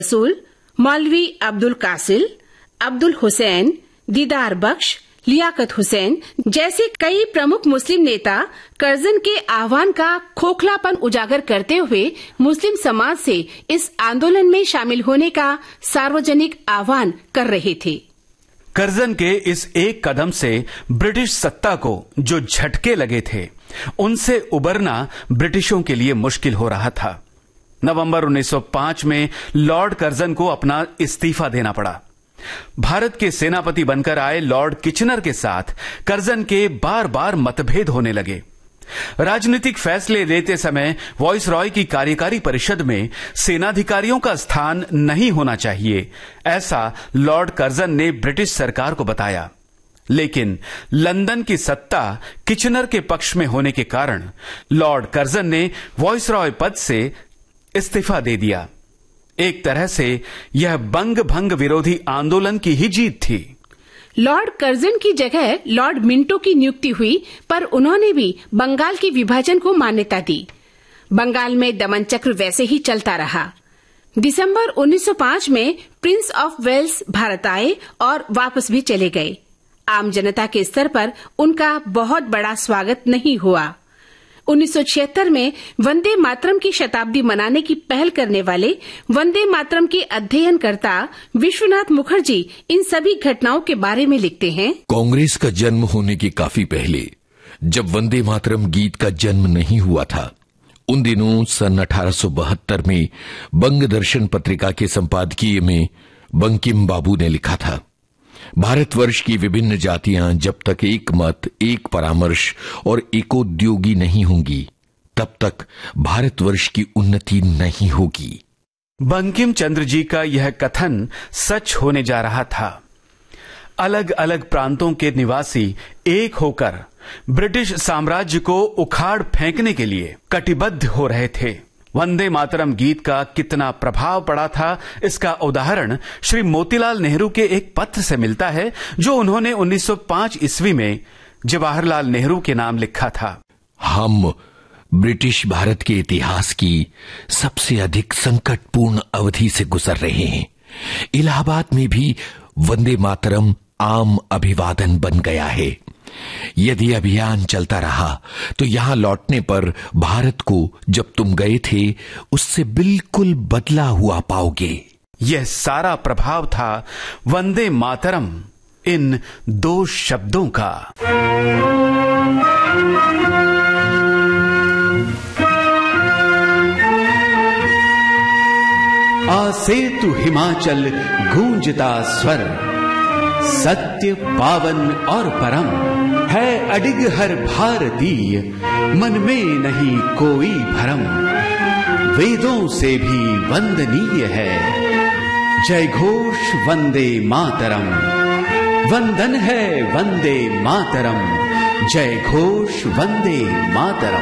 रसूल, मौलवी अब्दुल कासिल, अब्दुल हुसैन, दीदार बख्श, लियाकत हुसैन जैसे कई प्रमुख मुस्लिम नेता कर्जन के आह्वान का खोखलापन उजागर करते हुए मुस्लिम समाज से इस आंदोलन में शामिल होने का सार्वजनिक आह्वान कर रहे थे। कर्जन के इस एक कदम से ब्रिटिश सत्ता को जो झटके लगे थे, उनसे उबरना ब्रिटिशों के लिए मुश्किल हो रहा था। नवंबर 1905 में लॉर्ड कर्जन को अपना इस्तीफा देना पड़ा। भारत के सेनापति बनकर आए लॉर्ड किचनर के साथ कर्जन के बार बार मतभेद होने लगे। राजनीतिक फैसले लेते समय वॉइसरॉय की कार्यकारी परिषद में सेनाधिकारियों का स्थान नहीं होना चाहिए, ऐसा लॉर्ड कर्जन ने ब्रिटिश सरकार को बताया। लेकिन लंदन की सत्ता किचनर के पक्ष में होने के कारण लॉर्ड कर्जन ने वॉइसरॉय पद से इस्तीफा दे दिया। एक तरह से यह बंग भंग विरोधी आंदोलन की ही जीत थी। लॉर्ड कर्जन की जगह लॉर्ड मिंटो की नियुक्ति हुई, पर उन्होंने भी बंगाल के विभाजन को मान्यता दी। बंगाल में दमन चक्र वैसे ही चलता रहा। दिसंबर 1905 में प्रिंस ऑफ वेल्स भारत आए और वापस भी चले गए। आम जनता के स्तर पर उनका बहुत बड़ा स्वागत नहीं हुआ। 1976 में वंदे मातरम की शताब्दी मनाने की पहल करने वाले वंदे मातरम के अध्ययनकर्ता विश्वनाथ मुखर्जी इन सभी घटनाओं के बारे में लिखते हैं। कांग्रेस का जन्म होने के काफी पहले, जब वंदे मातरम गीत का जन्म नहीं हुआ था, उन दिनों सन 1872 में बंग दर्शन पत्रिका के संपादकीय में बंकिम बाबू ने लिखा था, भारतवर्ष की विभिन्न जातियां जब तक एक मत, एक परामर्श और एकोद्योगी नहीं होंगी, तब तक भारतवर्ष की उन्नति नहीं होगी। बंकिम चंद्र जी का यह कथन सच होने जा रहा था। अलग अलग प्रांतों के निवासी एक होकर ब्रिटिश साम्राज्य को उखाड़ फेंकने के लिए कटिबद्ध हो रहे थे। वंदे मातरम गीत का कितना प्रभाव पड़ा था, इसका उदाहरण श्री मोतीलाल नेहरू के एक पत्र से मिलता है, जो उन्होंने 1905 ईस्वी में जवाहरलाल नेहरू के नाम लिखा था। हम ब्रिटिश भारत के इतिहास की सबसे अधिक संकटपूर्ण अवधि से गुजर रहे हैं। इलाहाबाद में भी वंदे मातरम आम अभिवादन बन गया है। यदि अभियान चलता रहा तो यहां लौटने पर भारत को जब तुम गए थे उससे बिल्कुल बदला हुआ पाओगे। यह सारा प्रभाव था वंदे मातरम इन दो शब्दों का। आसेतु हिमाचल गूंजता स्वर, सत्य पावन और परम है अडिग हर भारतीय, मन में नहीं कोई भरम, वेदों से भी वंदनीय है, जय घोष वंदे मातरम, वंदन है वंदे मातरम, जय घोष वंदे मातरम।